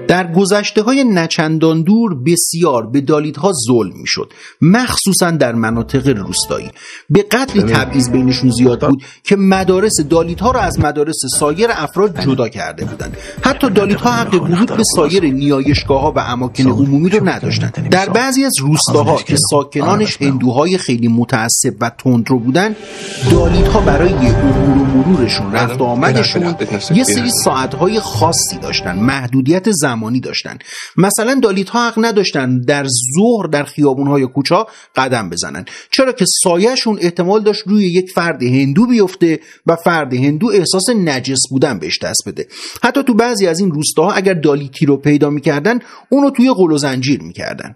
در گذشته‌های نچندان دور بسیار به دالیت‌ها ظلم می‌شد، مخصوصاً در مناطق روستایی. به قدری تبعیض بینشون زیاد بود که مدارس دالیت‌ها را از مدارس سایر افراد جدا کرده بودند. حتی دالیت‌ها حق ورود به سایر نیایشگاه‌ها و اماکن عمومی رو نداشتند. در بعضی از روستاها که ساکنانش هندوهای خیلی متعصب و تندرو بودند، دالیت‌ها برای عبور و مرورشون، رفت و آمدشون یه سری ساعت‌های خاصی داشتن، محدودیت زمانی داشتن. مثلا دالیت‌ها حق نداشتن در ظهر در خیابون‌های کوچه‌ها قدم بزنن، چرا که سایه‌شون احتمال داشت روی یک فرد هندو بیفته و فرد هندو احساس نجس بودن بهش دست بده. حتی تو بعضی از این روستاها اگر دالیتی رو پیدا می‌کردن، اونو توی قل و زنجیر می‌کردن.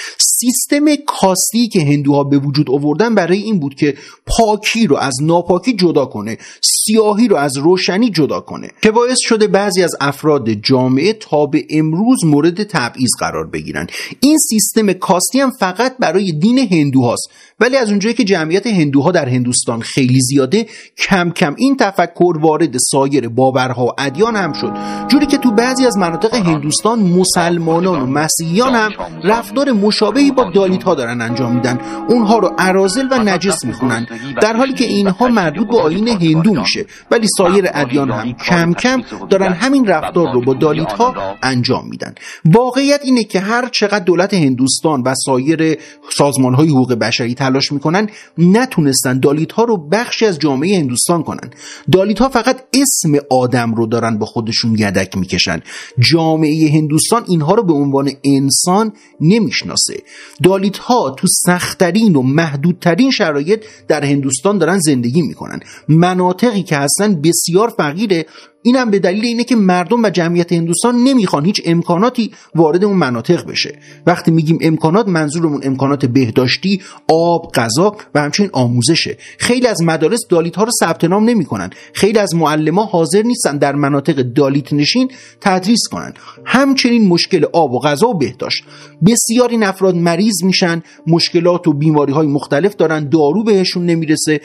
سیستم کاستی که هندوها به وجود آوردن برای این بود که پاکی رو از ناپاکی جدا کنه، سیاهی رو از روشنی جدا کنه، که باعث شده بعضی از افراد جامعه تا به امروز مورد تبعیض قرار بگیرن. این سیستم کاستی هم فقط برای دین هندوهاست، ولی از اونجایی که جمعیت هندوها در هندوستان خیلی زیاده، کم کم این تفکر وارد سایر باورها و ادیان هم شد، جوری که تو بعضی از مناطق هندوستان مسلمانان و مسیحیان هم رفتار مشابهی با دالیت‌ها دارن انجام میدن. اونها رو اراذل و نجس میخونن، در حالی که اینها مربوط به آیین هندو میشه، ولی سایر ادیان هم کم کم دارن همین رفتار رو با دالیت‌ها انجام میدن. واقعیت اینه که هر چقدر دولت هندوستان و سایر سازمان‌های حقوق بشری تلاش میکنن، نتونستن دالیت‌ها رو بخشی از جامعه هندوستان کنن. دالیت‌ها فقط اسم آدم رو دارن با خودشون یدک میکشن. جامعه هندوستان اینها رو به عنوان انسان نمیشناسه. دالیت‌ها تو سخت‌ترین و محدودترین شرایط در هندوستان دارن زندگی میکنن. مناطقی که هستن بسیار فقیره. اینم به دلیل اینه که مردم و جمعیت هندوستان نمیخوان هیچ امکاناتی وارد اون مناطق بشه. وقتی میگیم امکانات، منظورمون امکانات بهداشتی، آب، غذا و همچنین آموزشه. خیلی از مدارس دالیت‌ها رو ثبت نام نمی‌کنن. خیلی از معلم‌ها حاضر نیستن در مناطق دالیت نشین تدریس کنن. همچنین مشکل آب و غذا و بهداشت. بسیار این افراد مریض میشن، مشکلات و بیماری‌های مختلف دارن، دارو بهشون نمیرسه،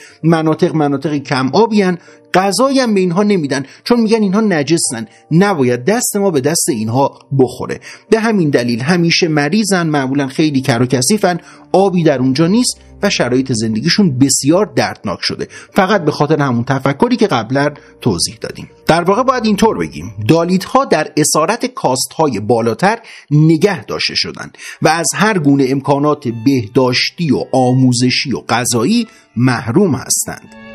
مناطق کم آبیان، غذایی هم به اینها نمیدن، چون میگن اینها نجسن، نباید دست ما به دست اینها بخوره. به همین دلیل همیشه مریضن، معمولا خیلی کر و کثیفن، آبی در اونجا نیست و شرایط زندگیشون بسیار دردناک شده، فقط به خاطر همون تفکری که قبلا توضیح دادیم. در واقع باید اینطور بگیم، دالیت‌ها در اسارت کاست‌های بالاتر نگه داشته شدن و از هر گونه امکانات بهداشتی و آموزشی و غذایی محروم هستند.